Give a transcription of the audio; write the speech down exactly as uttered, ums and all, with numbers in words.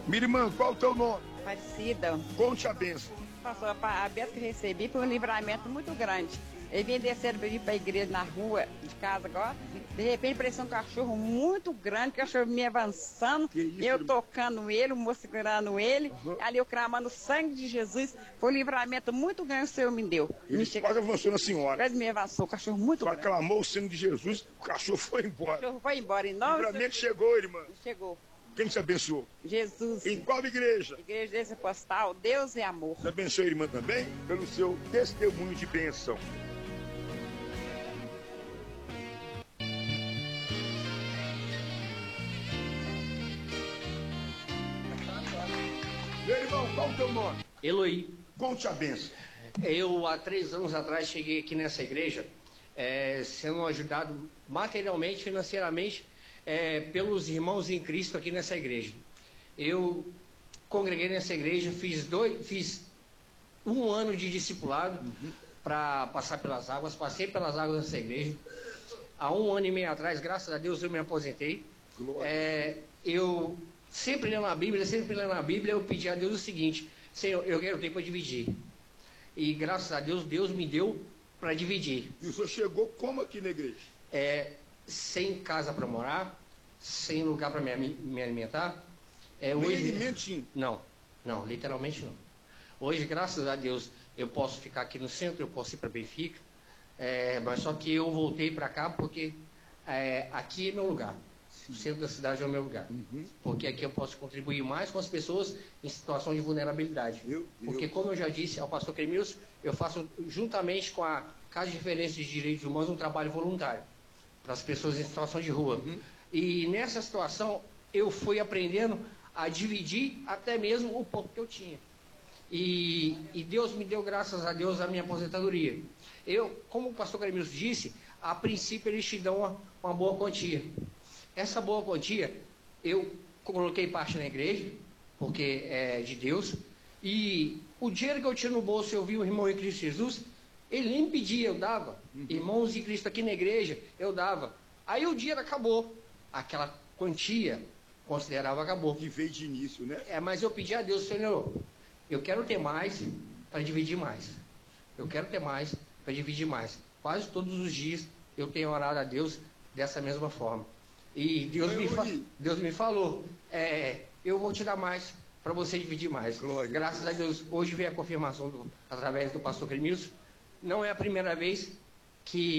Minha irmã, qual o teu nome? Aparecida. Conte a bênção. Pastor, a bênção que recebi foi um livramento muito grande. Eu vim descendo para ir para a igreja na rua de casa agora. De repente apareceu um cachorro muito grande, o cachorro me avançando, isso, eu irmão? tocando ele, o moço segurando ele, Uhum. ali eu clamando o sangue de Jesus. Foi um livramento muito grande que o Senhor me deu. Ele Me chega, quase avançou na senhora. quase me avançou, o cachorro muito Só grande. clamou o sangue de Jesus, o cachorro foi O embora. cachorro foi embora em O nome livramento de chegou, irmã. Jesus. Chegou. Quem te abençoou? Jesus. Em qual igreja? Igreja desse postal, Deus é amor. Te abençoe, irmã, também, pelo seu testemunho de bênção. Meu irmão, qual o teu nome? Eloí. Conte a bênção. Eu, há três anos atrás, cheguei aqui nessa igreja, é, sendo ajudado materialmente, financeiramente, é, pelos irmãos em Cristo aqui nessa igreja. Eu congreguei nessa igreja, fiz, dois, fiz um ano de discipulado uhum. para passar pelas águas, passei pelas águas dessa igreja. Há um ano e meio atrás, graças a Deus, eu me aposentei. É, eu sempre lendo a Bíblia, sempre lendo a Bíblia, eu pedi a Deus o seguinte: Senhor, eu quero tempo para dividir. E graças a Deus, Deus me deu para dividir. E o senhor chegou como aqui na igreja? É, sem casa para morar, sem lugar para me, me alimentar. É, Nem hoje, alimentinho? Não, não, literalmente não. Hoje, graças a Deus, eu posso ficar aqui no centro, eu posso ir para Benfica, é, mas só que eu voltei para cá porque é, aqui é meu lugar. O centro da cidade é o meu lugar. Uhum. Porque aqui eu posso contribuir mais com as pessoas em situação de vulnerabilidade. Eu, eu. Porque, como eu já disse ao pastor Cremilson, eu faço juntamente com a Casa de Referência de Direitos Humanos um trabalho voluntário para as pessoas em situação de rua. Uhum. E nessa situação eu fui aprendendo a dividir até mesmo o pouco que eu tinha. E, e Deus me deu, graças a Deus, a minha aposentadoria. Eu, como o pastor Cremilson disse, a princípio eles te dão uma, uma boa quantia. Essa boa quantia, eu coloquei parte na igreja, porque é de Deus, e o dinheiro que eu tinha no bolso, eu vi o irmão em Cristo Jesus, ele nem pedia, eu dava. Uhum. Irmãos em Cristo aqui na igreja, eu dava. Aí o dinheiro acabou, aquela quantia considerável acabou. Que veio de início, né? É, mas eu pedi a Deus, Senhor, eu quero ter mais para dividir mais. Eu quero ter mais para dividir mais. Quase todos os dias eu tenho orado a Deus dessa mesma forma. E Deus me, fa Deus me falou, é, eu vou te dar mais para você dividir mais. Glória. Graças a Deus, hoje veio a confirmação do, através do pastor Cremilson. Não é a primeira vez que